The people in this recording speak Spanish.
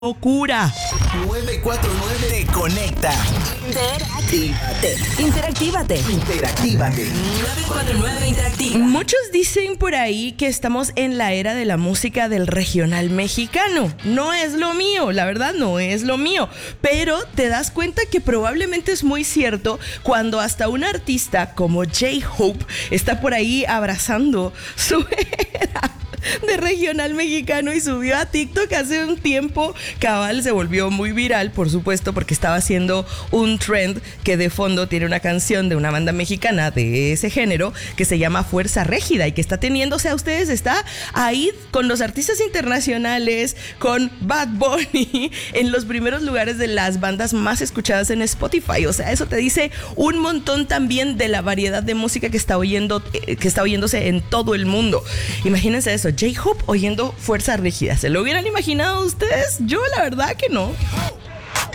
Locura. 949 te conecta. Interactívate. 949 Interactiva. Muchos dicen por ahí que estamos en la era de la música del regional mexicano. No es lo mío, la verdad no es lo mío. Pero te das cuenta que probablemente es muy cierto cuando hasta un artista como J-Hope está por ahí abrazando su era de regional mexicano y subió a TikTok hace un tiempo. Cabal se volvió muy viral, por supuesto, porque estaba haciendo un trend que de fondo tiene una canción de una banda mexicana de ese género que se llama Fuerza Régida y que está teniendo, o sea, ustedes está ahí con los artistas internacionales, con Bad Bunny en los primeros lugares de las bandas más escuchadas en Spotify. O sea, eso te dice un montón también de la variedad de música que está oyéndose en todo el mundo. Imagínense eso, J-Hope oyendo Fuerza Rígida. ¿Se lo hubieran imaginado ustedes? Yo la verdad que no.